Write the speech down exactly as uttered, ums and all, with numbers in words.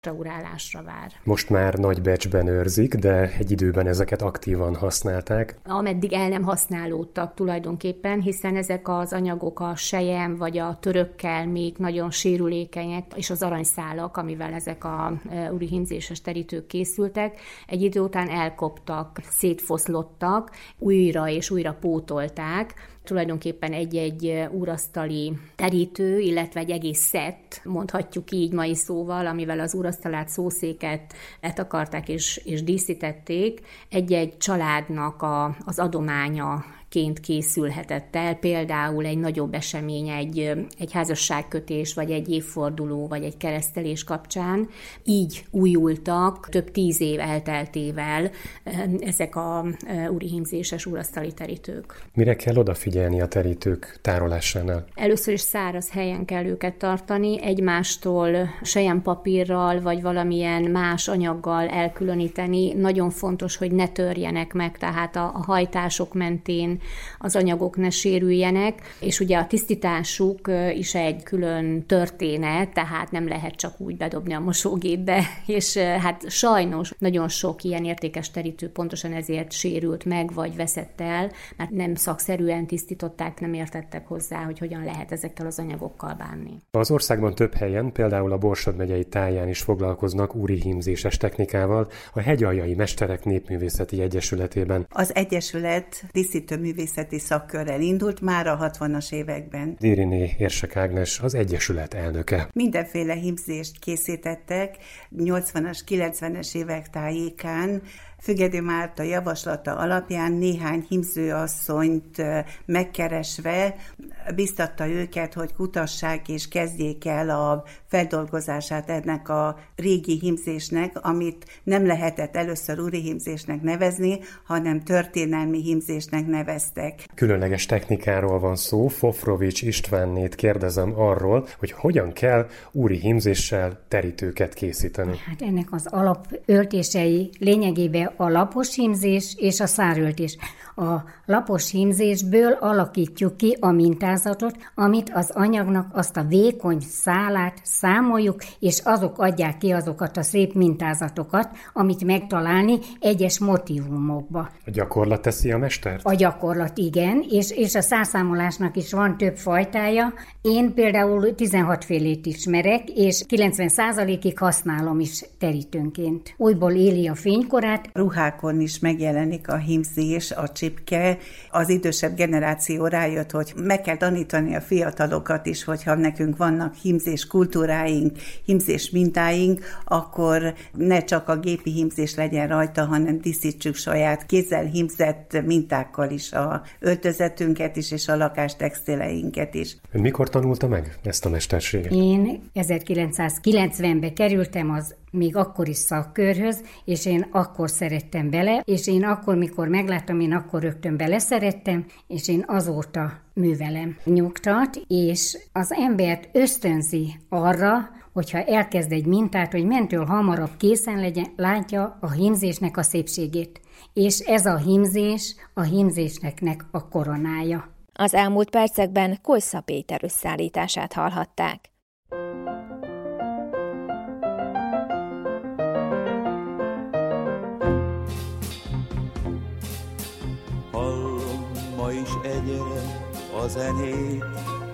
restaurálásra vár. Most már nagy becsben őrzik, de egy időben ezeket aktívan használták. Ameddig el nem használódtak tulajdonképpen, hiszen ezek az anyagok a selyem vagy a törökkel még nagyon sérülékenyek, és az aranyszálak, amivel ezek a urihímzéses terítők készültek, egy idő után elkoptak, szétfoszlottak, újra és újra pótolták. Tulajdonképpen egy-egy úrasztali terítő, illetve egy egész szett, mondhatjuk így mai szóval, amivel az úrasztalát, szószéket letakarták és, és díszítették, egy-egy családnak a, az adománya ként készülhetett el, például egy nagyobb esemény, egy, egy házasságkötés, vagy egy évforduló, vagy egy keresztelés kapcsán. Így újultak több tíz év elteltével ezek a urihímzéses úrasztali terítők. Mire kell odafigyelni a terítők tárolásánál? Először is száraz helyen kell őket tartani, egymástól selyempapírral, vagy valamilyen más anyaggal elkülöníteni. Nagyon fontos, hogy ne törjenek meg, tehát a, a hajtások mentén az anyagok ne sérüljenek, és ugye a tisztításuk is egy külön történet, tehát nem lehet csak úgy bedobni a mosógépbe, és hát sajnos nagyon sok ilyen értékes terítő pontosan ezért sérült meg, vagy veszett el, mert nem szakszerűen tisztították, nem értettek hozzá, hogy hogyan lehet ezekkel az anyagokkal bánni. Az országban több helyen, például a Borsod megyei Táján is foglalkoznak urihímzéses technikával, a Hegyaljai Mesterek Népművészeti Egyesületében. Az Egyesület díszítő művészeti szakkörrel indult már a hatvanas években. Diriné Érsek Ágnes az Egyesület elnöke. Mindenféle hímzést készítettek nyolcvanas, kilencvenes évek tájékán. Függedi Márta javaslata alapján néhány hímzőasszonyt megkeresve biztatta őket, hogy kutassák és kezdjék el a feldolgozását ennek a régi hímzésnek, amit nem lehetett először urihímzésnek nevezni, hanem történelmi hímzésnek neveztek. Különleges technikáról van szó. Fofrovics Istvánnét kérdezem arról, hogy hogyan kell urihímzéssel terítőket készíteni. Hát ennek az alapöltései lényegében a lapos hímzés és a száröltés. A lapos hímzésből alakítjuk ki a mintázatot, amit az anyagnak azt a vékony szálát számoljuk, és azok adják ki azokat a szép mintázatokat, amit megtalálni egyes motívumokba. A gyakorlat teszi a mestert? A gyakorlat, igen, és, és a szárszámolásnak is van több fajtája. Én például tizenhat félét ismerek, és kilencven százalékig használom is terítőnként. Újból éli a fénykorát. Ruhákon is megjelenik a hímzés, a csipke. Az idősebb generáció rájött, hogy meg kell tanítani a fiatalokat is, hogyha nekünk vannak hímzés kultúráink, hímzés mintáink, akkor ne csak a gépi hímzés legyen rajta, hanem díszítsük saját kézzel hímzett mintákkal is a öltözetünket is, és a lakástextileinket is. Ön mikor tanulta meg ezt a mesterséget? Én ezerkilencszázkilencvenben kerültem az még akkor is szakkörhöz, és én akkor szerettem bele, és én akkor, mikor megláttam, én akkor rögtön beleszerettem, és én azóta művelem. Nyugtat, és az embert ösztönzi arra, hogyha elkezd egy mintát, hogy mentől hamarabb készen legyen, látja a hímzésnek a szépségét. És ez a hímzés a hímzésnek a koronája. Az elmúlt percekben Kolsza Péter összeállítását hallhatták. Hallom ma is egyre a zenét,